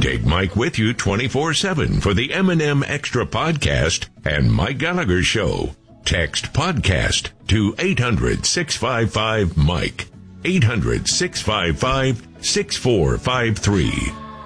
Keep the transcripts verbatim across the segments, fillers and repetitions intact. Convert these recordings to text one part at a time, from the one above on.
Take Mike with you twenty-four seven for the M and M Extra Podcast and Mike Gallagher Show. Text podcast to eight hundred, six five five, Mike. eight hundred, six five five, six four five three.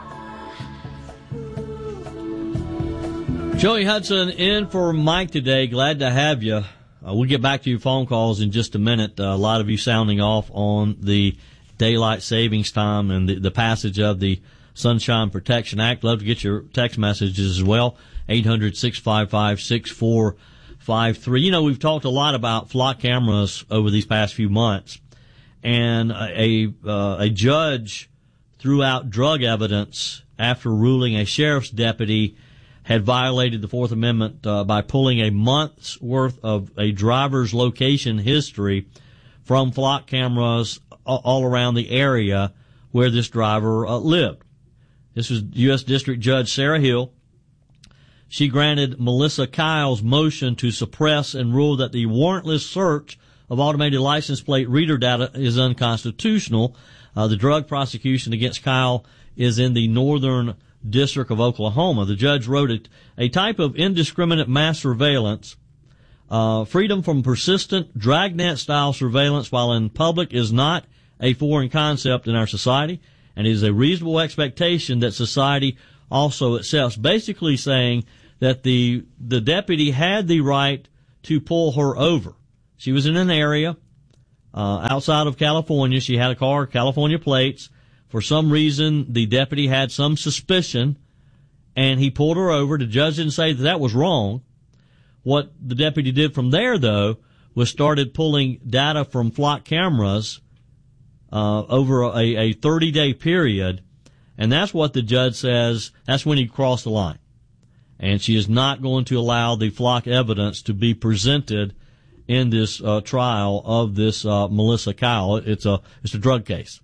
Joey Hudson in for Mike today. Glad to have you. Uh, we'll get back to your phone calls in just a minute. Uh, a lot of you sounding off on the daylight savings time and the, the passage of the Sunshine Protection Act. Love to get your text messages as well. eight hundred, six five five, six four five three. You know, we've talked a lot about flock cameras over these past few months, and a uh, a judge threw out drug evidence after ruling a sheriff's deputy had violated the Fourth Amendment uh, by pulling a month's worth of a driver's location history from flock cameras all around the area where this driver uh, lived. This was U S District Judge Sarah Hill. She granted Melissa Kyle's motion to suppress and ruled that the warrantless search of automated license plate reader data is unconstitutional. Uh, the drug prosecution against Kyle is in the Northern District of Oklahoma. The judge wrote it, a type of indiscriminate mass surveillance, uh, freedom from persistent dragnet-style surveillance while in public is not a foreign concept in our society, and it is a reasonable expectation that society also accepts. Basically saying that the the deputy had the right to pull her over. She was in an area uh, outside of California. She had a car, California plates. For some reason, the deputy had some suspicion, and he pulled her over. The judge didn't say that that was wrong. What the deputy did from there, though, was started pulling data from flock cameras uh, over a, a thirty-day period, and that's what the judge says, that's when he crossed the line. And she is not going to allow the flock evidence to be presented in this uh, trial of this uh, Melissa Kyle. It's a it's a drug case.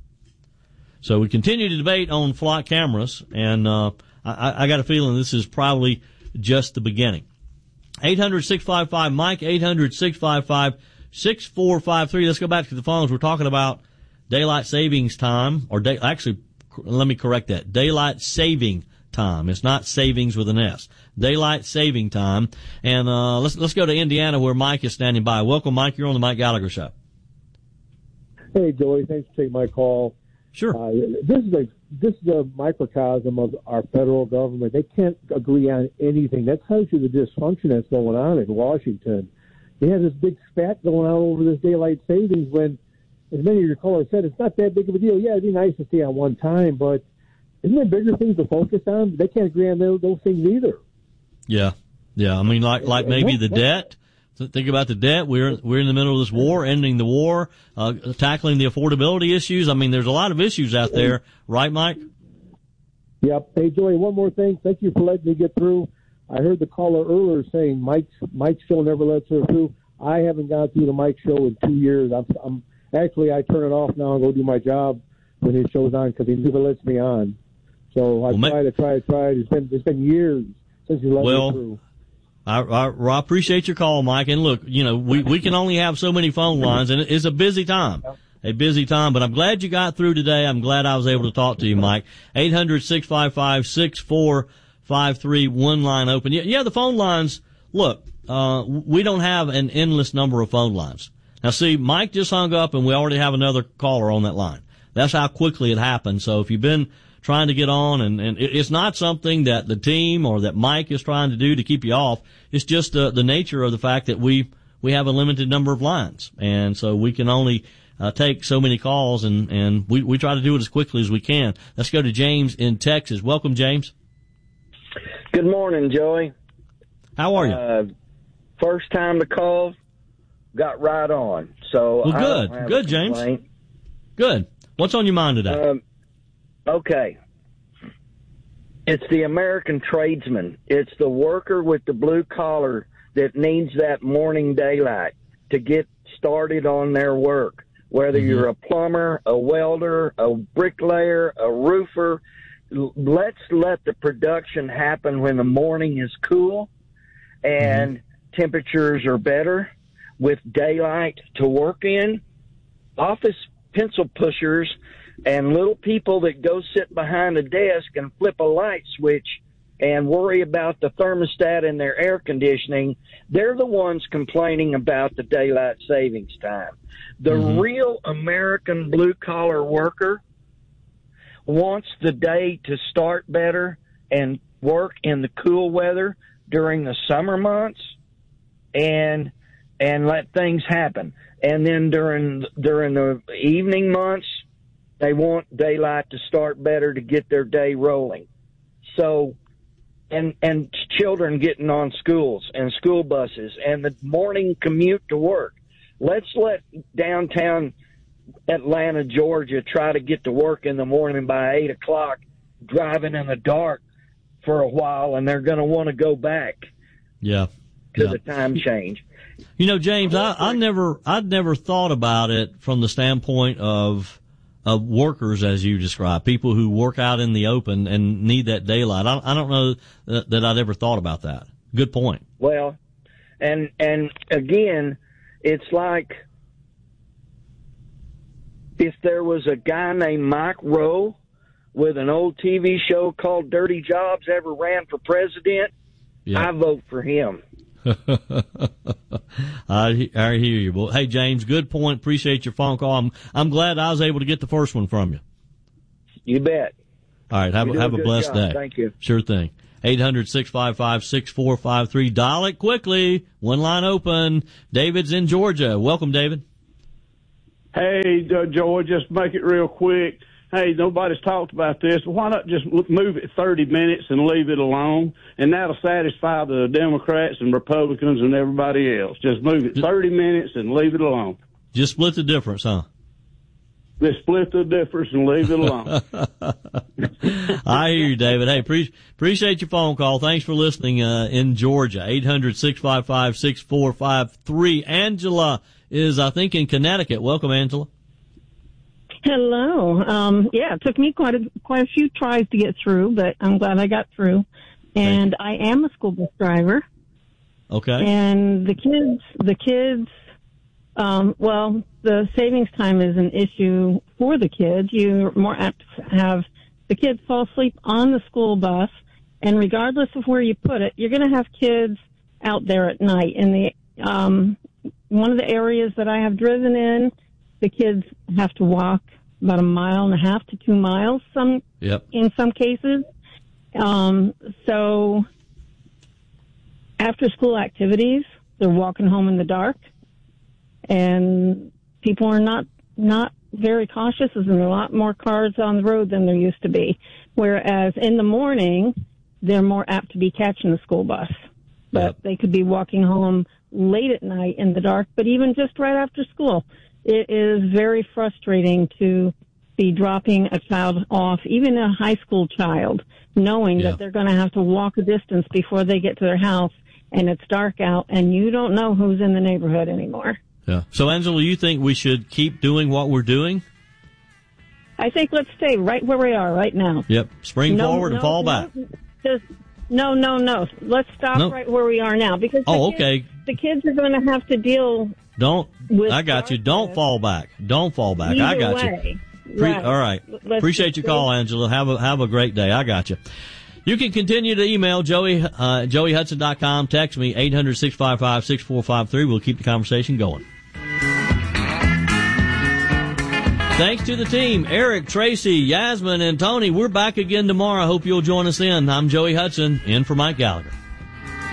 So we continue to debate on flock cameras, and uh, I, I got a feeling this is probably just the beginning. eight hundred, six five five, Mike, eight hundred, six five five, six four five three. Let's go back to the phones. We're talking about daylight savings time, or day, actually, let me correct that, daylight saving time. It's not savings with an S. Daylight saving time. And uh, let's let's go to Indiana where Mike is standing by. Welcome, Mike. You're on the Mike Gallagher Show. Hey, Joey. Thanks for taking my call. Sure. Uh, this is a this is a microcosm of our federal government. They can't agree on anything. That tells you the dysfunction that's going on in Washington. They have this big spat going on over this daylight savings when, as many of your callers said, it's not that big of a deal. Yeah, it'd be nice to stay on one time, but isn't there bigger things to focus on? They can't agree on those, those things either. Yeah, yeah. I mean, like like maybe the debt. Think about the debt. We're we're in the middle of this war, ending the war, uh, tackling the affordability issues. I mean, there's a lot of issues out there, right, Mike? Yep. Hey, Joey, one more thing. Thank you for letting me get through. I heard the caller earlier saying Mike's Mike's show never lets her through. I haven't gone through the Mike show in two years. I'm, I'm actually I turn it off now and go do my job when his show's on because he never lets me on. So I well, try to try to try. It's been it's been years since he let well, me through. I, I, I appreciate your call, Mike. And look, you know, we, we can only have so many phone lines, and it's a busy time, a busy time. But I'm glad you got through today. I'm glad I was able to talk to you, Mike. eight hundred, six five five, six four five three, one line open. Yeah, yeah, the phone lines, look, uh, we don't have an endless number of phone lines. Now, see, Mike just hung up, and we already have another caller on that line. That's how quickly it happened. So if you've been trying to get on, and, and it's not something that the team or that Mike is trying to do to keep you off. It's just the, the nature of the fact that we, we have a limited number of lines. And so we can only uh, take so many calls, and, and we, we try to do it as quickly as we can. Let's go to James in Texas. Welcome, James. Good morning, Joey. How are you? Uh, first time to call, got right on. So well, I good. don't have Good, a James. complaint. Good. What's on your mind today? Um, Okay. It's the American tradesman. It's the worker with the blue collar that needs that morning daylight to get started on their work. Whether mm-hmm. you're a plumber, a welder, a bricklayer, a roofer, let's let the production happen when the morning is cool and mm-hmm. temperatures are better with daylight to work in. Office pencil pushers And little people that go sit behind a desk and flip a light switch and worry about the thermostat in their air conditioning, they're the ones complaining about the daylight savings time. The mm-hmm. real American blue-collar worker wants the day to start better and work in the cool weather during the summer months and and let things happen. And then during during the evening months, they want daylight to start better to get their day rolling. So, and and children getting on schools and school buses and the morning commute to work. Let's let downtown Atlanta, Georgia, try to get to work in the morning by eight o'clock, driving in the dark for a while, and they're going to want to go back. Yeah. To yeah. the time change. You know, James, I, I never, I'd never thought about it from the standpoint of, of workers, as you described, people who work out in the open and need that daylight. I, I don't know that, that I'd ever thought about that. Good point. Well, and, and again, it's like if there was a guy named Mike Rowe with an old T V show called Dirty Jobs ever ran for president, yeah. I vote for him. I, I hear you. Well, hey, James, good point. Appreciate your phone call. I'm, I'm glad I was able to get the first one from you. You bet. All right. Have, have a, a blessed job. day. Thank you. Sure thing. eight hundred, six five five, six four five three. Dial it quickly. One line open. David's in Georgia. Welcome, David. Hey, uh, Joy, just make it real quick. Hey, nobody's talked about this. Why not just move it thirty minutes and leave it alone? And that'll satisfy the Democrats and Republicans and everybody else. Just move it thirty minutes and leave it alone. Just split the difference, huh? Just split the difference and leave it alone. I hear you, David. Hey, pre- appreciate your phone call. Thanks for listening uh, in Georgia. eight hundred, six five five, six four five three. Angela is, I think, in Connecticut. Welcome, Angela. Hello. Um, yeah, it took me quite a, quite a few tries to get through, but I'm glad I got through. And I am a school bus driver. Okay. And the kids, the kids, um, well, the savings time is an issue for the kids. You're more apt to have the kids fall asleep on the school bus, and regardless of where you put it, you're going to have kids out there at night. In the um, one of the areas that I have driven in, the kids have to walk about a mile and a half to two miles some yep. in some cases. Um, so after school activities, they're walking home in the dark, and people are not not very cautious. There's a lot more cars on the road than there used to be. Whereas in the morning, they're more apt to be catching the school bus. But yep. they could be walking home late at night in the dark, but even just right after school. It is very frustrating to be dropping a child off, even a high school child, knowing yeah. that they're going to have to walk a distance before they get to their house, and it's dark out, and you don't know who's in the neighborhood anymore. Yeah. So, Angela, you think we should keep doing what we're doing? I think let's stay right where we are right now. Yep. Spring no, forward no, and fall no, back. Just, no, no, no. Let's stop no. right where we are now. Because oh, the okay. Kids, the kids are going to have to deal Don't. with I got you. Don't fall back. Don't fall back. Either I got way. you. Pre- right. All right. Let's Appreciate your call, Angela. Have a have a great day. I got you. You can continue to email Joey, uh, joey hudson dot com. Text me, eight hundred, six five five, six four five three. We'll keep the conversation going. Thanks to the team, Eric, Tracy, Yasmin, and Tony. We're back again tomorrow. I hope you'll join us in. I'm Joey Hudson, in for Mike Gallagher.